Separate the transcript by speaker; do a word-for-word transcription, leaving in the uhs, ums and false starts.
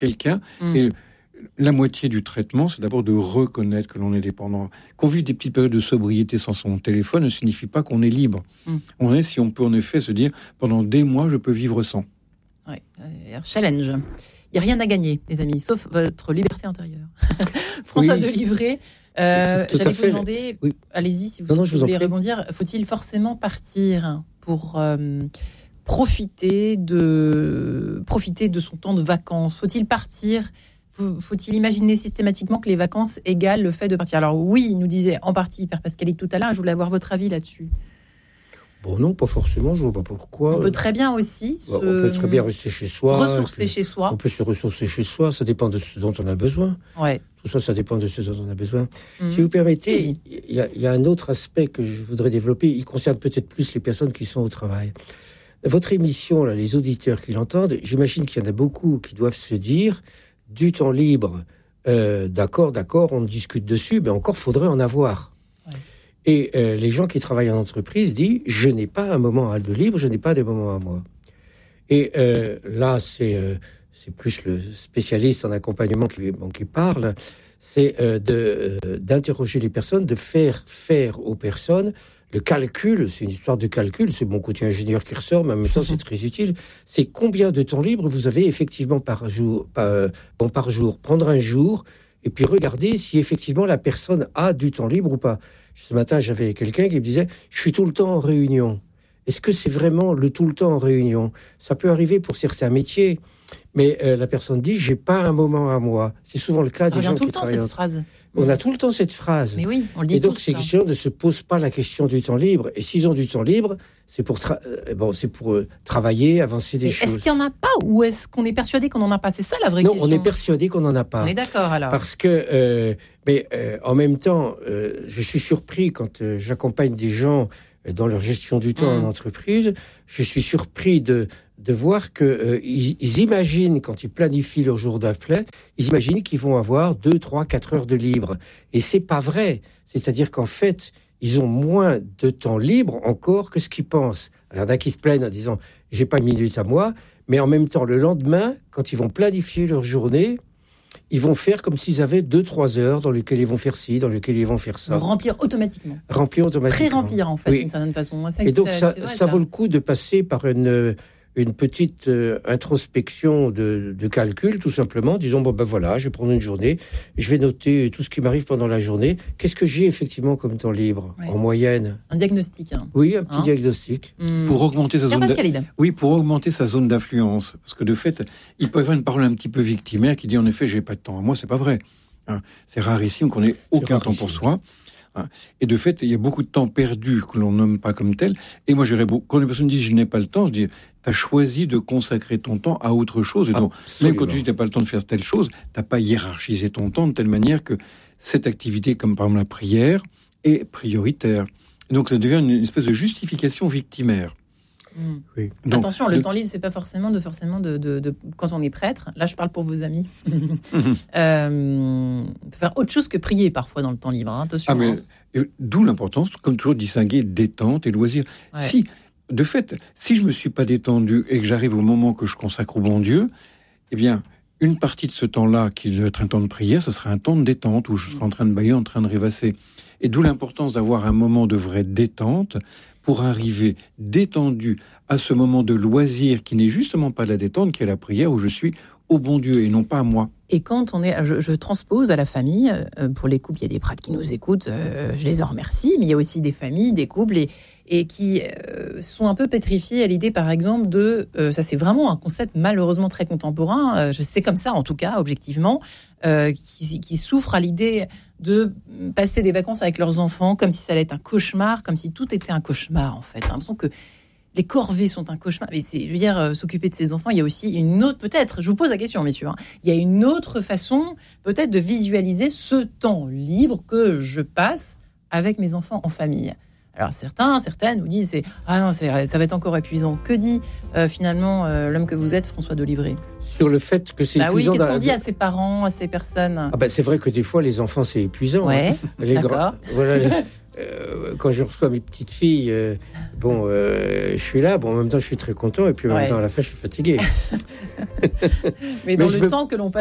Speaker 1: quelqu'un.
Speaker 2: Mmh.
Speaker 1: Et la moitié du traitement, c'est d'abord de reconnaître que l'on est dépendant. Qu'on vive des petites périodes de sobriété sans son téléphone ne signifie pas qu'on est libre. Mmh. On est, si on peut en effet se dire, pendant des mois, je peux vivre sans.
Speaker 2: Oui, euh, challenge. Il n'y a rien à gagner, les amis, sauf votre liberté intérieure. François oui. Delivray, euh, tout, tout j'allais vous demander, oui. allez-y si vous, non, non, si vous voulez rebondir, faut-il forcément partir pour euh, profiter, de, profiter de son temps de vacances ? Faut-il partir ? Faut-il imaginer systématiquement que les vacances égalent le fait de partir ? Alors oui, il nous disait en partie Père Pascali tout à l'heure, je voulais avoir votre avis là-dessus.
Speaker 3: Bon non, pas forcément, je vois pas pourquoi.
Speaker 2: On peut très bien aussi se...
Speaker 3: On peut très bien rester chez soi.
Speaker 2: Ressourcer chez soi.
Speaker 3: On peut se ressourcer chez soi, ça dépend de ce dont on a besoin.
Speaker 2: Ouais.
Speaker 3: Tout ça, ça dépend de ce dont on a besoin. Mmh. Si vous permettez, il y, y a un autre aspect que je voudrais développer, il concerne peut-être plus les personnes qui sont au travail. Votre émission, là, les auditeurs qui l'entendent, j'imagine qu'il y en a beaucoup qui doivent se dire, du temps libre, euh, d'accord, d'accord, on discute dessus, mais encore faudrait en avoir. Et euh, les gens qui travaillent en entreprise disent « je n'ai pas un moment de libre, je n'ai pas de moment à moi ». Et euh, là, c'est, euh, c'est plus le spécialiste en accompagnement qui, bon, qui parle, c'est euh, de, euh, d'interroger les personnes, de faire faire aux personnes le calcul, c'est une histoire de calcul, c'est mon côté ingénieur qui ressort, mais en même temps c'est très utile, c'est combien de temps libre vous avez effectivement par jour, par, bon, par jour. Prendre un jour et puis regarder si effectivement la personne a du temps libre ou pas. Ce matin, j'avais quelqu'un qui me disait « je suis tout le temps en réunion ». Est-ce que c'est vraiment le tout le temps en réunion ? Ça peut arriver pour certains métiers, mais euh, la personne dit « j'ai pas un moment à moi ». C'est souvent le cas
Speaker 2: ça
Speaker 3: des gens
Speaker 2: tout
Speaker 3: qui
Speaker 2: le temps,
Speaker 3: travaillent.
Speaker 2: Cette phrase.
Speaker 3: On a tout le temps cette phrase.
Speaker 2: Mais oui, on le dit.
Speaker 3: Et donc,
Speaker 2: tous,
Speaker 3: ces gens ne se posent pas la question du temps libre. Et s'ils ont du temps libre, c'est pour, tra- euh, bon, c'est pour euh, travailler, avancer des
Speaker 2: mais
Speaker 3: choses.
Speaker 2: Est-ce qu'il n'y en a pas ou est-ce qu'on est persuadé qu'on n'en a pas ? C'est ça la vraie
Speaker 3: non,
Speaker 2: question.
Speaker 3: Non, on est persuadé qu'on n'en a pas.
Speaker 2: On est d'accord alors.
Speaker 3: Parce que, euh, mais euh, en même temps, euh, je suis surpris quand euh, j'accompagne des gens dans leur gestion du temps mmh. en entreprise. Je suis surpris de de voir que euh, ils, ils imaginent quand ils planifient leur jour d'après, ils imaginent qu'ils vont avoir deux, trois, quatre heures de libre. Et c'est pas vrai. C'est-à-dire qu'en fait, ils ont moins de temps libre encore que ce qu'ils pensent. Alors, il y en a qui se plaignent en disant « j'ai pas une minute à moi », mais en même temps, le lendemain, quand ils vont planifier leur journée, ils vont faire comme s'ils avaient deux, trois heures dans lesquelles ils vont faire ci, dans lesquelles ils vont faire ça.
Speaker 2: Remplir automatiquement.
Speaker 3: Remplir automatiquement.
Speaker 2: Pré-remplir, en fait,
Speaker 3: oui.
Speaker 2: d'une certaine façon. Ça,
Speaker 3: et donc,
Speaker 2: c'est,
Speaker 3: ça,
Speaker 2: c'est vrai,
Speaker 3: ça
Speaker 2: ça
Speaker 3: vaut le coup de passer par une... une petite euh, introspection de, de calcul, tout simplement, disons, bon ben voilà, je vais prendre une journée, je vais noter tout ce qui m'arrive pendant la journée, qu'est-ce que j'ai effectivement comme temps libre, ouais. en moyenne.
Speaker 2: Un diagnostic. Hein.
Speaker 3: Oui, un petit hein diagnostic.
Speaker 1: Mmh. Pour augmenter sa zone d'a... Oui, pour augmenter sa zone d'influence. Parce que de fait, il peut y avoir une parole un petit peu victimaire qui dit, en effet, j'ai pas de temps à moi, c'est pas vrai. Hein, c'est rarissime qu'on ait aucun temps pour soi. Et de fait, il y a beaucoup de temps perdu que l'on nomme pas comme tel. Et moi, j'irais beaucoup. Quand les personnes disent je n'ai pas le temps, je dis t'as choisi de consacrer ton temps à autre chose. Et donc, même quand tu dis t'as pas le temps de faire telle chose, t'as pas hiérarchisé ton temps de telle manière que cette activité, comme par exemple la prière, est prioritaire. Et donc, ça devient une espèce de justification victimaire.
Speaker 2: Mmh. Oui. Donc, attention, le de... temps libre, c'est pas forcément de forcément de, de, de quand on est prêtre. Là, je parle pour vos amis. euh, faire autre chose que prier parfois dans le temps libre. Hein, attention.
Speaker 1: Ah, mais, hein. D'où l'importance, comme toujours, de distinguer détente et loisir. Ouais. Si, de fait, si je me suis pas détendu et que j'arrive au moment que je consacre au bon Dieu, eh bien, une partie de ce temps-là, qui doit être un temps de prière, ce sera un temps de détente où je serai en train de bailler, en train de rêvasser. Et d'où l'importance d'avoir un moment de vraie détente pour arriver détendu à ce moment de loisir qui n'est justement pas la détente, qui est la prière où je suis au bon Dieu et non pas à moi.
Speaker 2: Et quand on est, je, je transpose à la famille, euh, pour les couples, il y a des prêtres qui nous écoutent, euh, je les en remercie, mais il y a aussi des familles, des couples, et, et qui euh, sont un peu pétrifiés à l'idée, par exemple, de, euh, ça c'est vraiment un concept malheureusement très contemporain, euh, c'est comme ça en tout cas, objectivement, euh, qui, qui souffrent à l'idée de passer des vacances avec leurs enfants comme si ça allait être un cauchemar, comme si tout était un cauchemar en fait. J'ai l'impression que les corvées sont un cauchemar. Mais c'est, je veux dire, euh, s'occuper de ses enfants, il y a aussi une autre, peut-être, je vous pose la question, messieurs, hein, il y a une autre façon, peut-être, de visualiser ce temps libre que je passe avec mes enfants en famille. Alors certains, certaines nous disent, c'est, ah non, c'est, ça va être encore épuisant. Que dit euh, finalement euh, l'homme que vous êtes, François Delivray ?
Speaker 3: Sur le fait que c'est
Speaker 2: bah
Speaker 3: épuisant.
Speaker 2: Oui, qu'est-ce qu'on
Speaker 3: la...
Speaker 2: dit à ses parents, à ces personnes ?
Speaker 3: Ah ben, c'est vrai que des fois, les enfants, c'est épuisant.
Speaker 2: Ouais,
Speaker 3: hein. Les
Speaker 2: d'accord.
Speaker 3: Grands... Voilà, euh, quand je reçois mes petites filles, euh, bon, euh, je suis là, bon, en même temps, je suis très content, et puis en ouais. même temps, à la fin, je suis fatigué.
Speaker 2: Mais dans Mais le me... temps que l'on passe